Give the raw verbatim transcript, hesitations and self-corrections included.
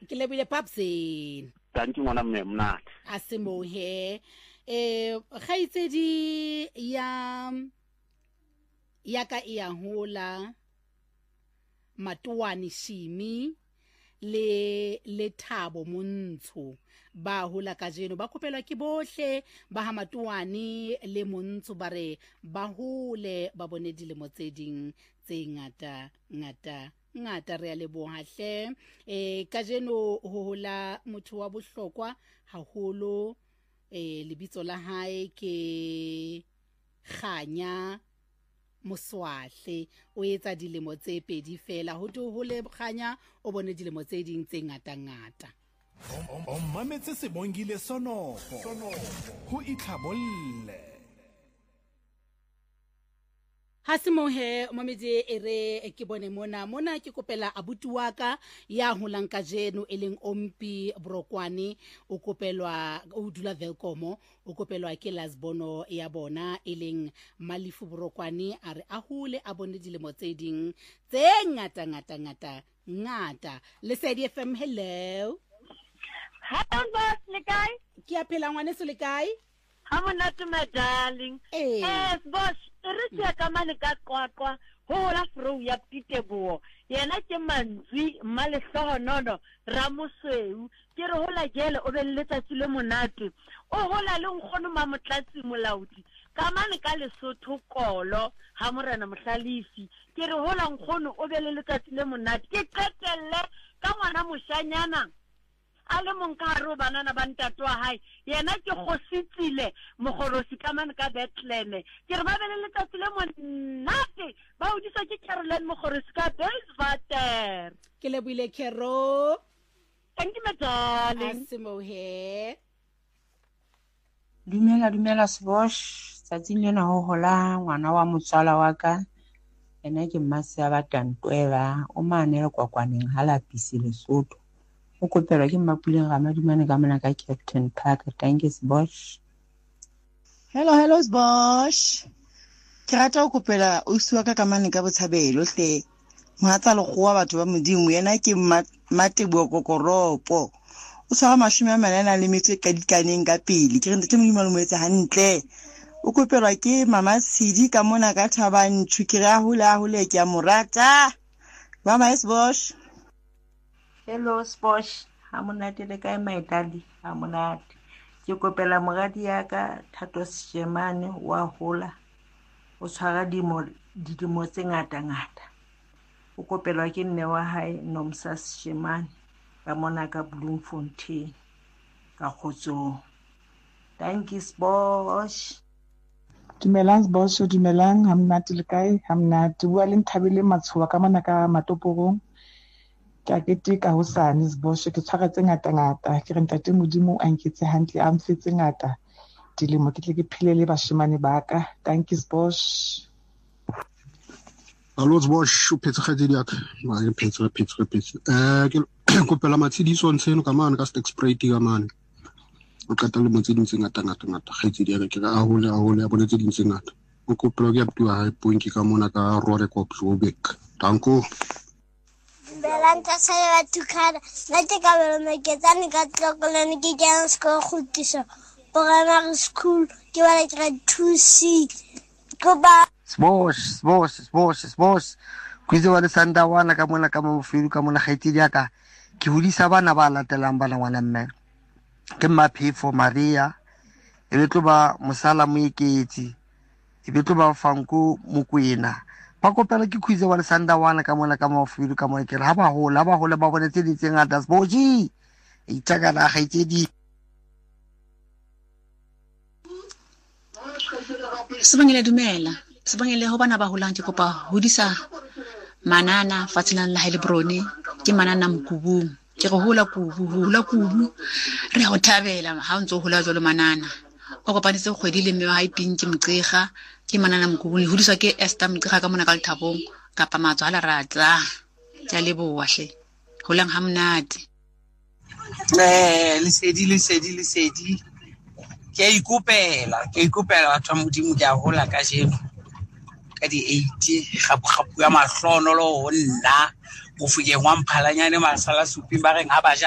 ke lebile papseng thank you ngwana mme mnate a se mo he eh khaitsedi ya ya ka ia hola matuani shimi le le thabo montsho ba hola ka jeno ba kopelwa ke bohle ba ha matuani le montsho ba re ba hole ba bone dilemo tse ding tse ngata ngata ngata re a leboha hle eh ka jeno ho hola motho wa bohlokwa haholo eh lebitso la hae ke Khanya Moswahle o etsa dilemo tse pedi fela ho tu ho le Khanya o bone dilemo tse ding tse ngata ngata o mametse se bongile sono ho itlhabolle Hasimohe momedi ere ke bone mona mona ke kopela abuti wa ka ya holang ka jeno eleng Ompi Brokwane o kopelwa o dula Velkomo o kopelwa ke Lasbono ya bona eleng Malifu Brokwane are a hole a bone dilemo tse ding tse ngata ngata ngata ngata Lesedi F M. Hello Hello boss le kae ke a phela ngwane se le kae ha monate my darling eh yes boss re tsia ka mane ka qwaqwa ho la fro ya Pitebo yena ke manzi mmale hlohonono Ramosweu ke re hola jele o belletsa tsile monate o hola le nkgono ma motlatsi molaudi ka mane ka Lesotho kolo ha morena mohlalifi ke re hola nkgono o belletsa tsile monate ke qetelle ka ngwana moshanyana ale monkaro banana ba ntato wa hae yena ke kgositsile mogorosi ka mane ka Bethlehem ke re ba belele tsatsi le monate ba o ditsa ke Caroline mogorosi ka Bellswater ke le buile Kero thank you my darling Asimohe dumela dumela Sebosh tsatsing lena ho hola ngwana wa motswala wa ka ena ke Mmase ba Tantwela o mane le kwakwaneng halapisi Lesotho o kopelwa ke Mapuleng ga madimane ka mona ka Captain Park thank you Sebosh hello hello Sebosh ke rata o kopela o suwa ka kamane ka Botshabelo hle mohatsa le goa batho ba modimo yena ke Matebo Kokoropo o sa mashome a manana le metso ka dikaneng ka pele ke re ntate modimo le moetsa hantle o kopelwa ke Mama Sidi ka mona ka Thabantshu ke ra hula hule ke a morata mama Sebosh. Hello Sebosh ha monate le kae maitali ha monate ke kopela moradi ya ka Thato Shemane wa hola o tshwara dimo dimo tse ngata ngata o kopelwa ke nne wa hae Nomsa Shemane ka mona ka Bloemfontein ka Khotso thank you Sebosh Dumelang Sebosh dumelang ha monate le kae ha monate bua le Nthabile Matshowa ka mona ka Matoporong ka keteka hosane Sebosh ke tshwara tse ngata ngata ke re ntate modimo a nketse hantle a mfetse ngata dilemo ke tle ke phile le bashimane ba ka thank you Sebosh Allo Sebosh o phetse kgadi ya ka ma ke phetse phetse phetse eh ke kopela matshidiso ntseno ka mana ka Stack Spray ka mana o qeta le motse dintse ngata ngata ngata kgetsi dia ke ga a hole a hole a bone tse dintse ngata o kopela ke aptua ha poinki ka mona ka Rore Kop Joburg danko Belanta sala tukara nate ka belo meketsane ka tlokolane ke ke sko khutisa primary school ke wala grade two C go ba Sebosh Sebosh Sebosh Sebosh kwize wa lesanda wana ka mona ka mofidu ka mona khaiti ka ke hodisa bana ba latelang bana ngwana mme ke Maphefo Maria e betlo ba Mosala Moeketsi e betlo ba Fanku Mokwena ba kopela ke kwize wa lesanda wana ka mona ka mofidu ka mona ke ha ba hola ba hola ba bone tse di tse ngata Seboshi e tsaka la khaiti di Sibongile dumela Sibongile ho bana ba holang ke kopa hodisa manana fatshelang la Helbrone ke manana Mkubung ke go hola kubu hola kubu re ho thabela ha ntse hola jolo manana o kopanetse kgwedi le mme wa ipinki Mqega ke manana Mkubung le hodisa ke Esther Mqega ka mona ka Lethabong kapa matswala ratla tja leboa hle holang ha monate eh lesedi lesedi lesedi ke ikopela ke ikopela batho ba modimo ke a hola ka jeno ka di eighty gapu gapu ya mahlono lo nna mo fukeng wa mphalanyane masala supi ba reng ha ba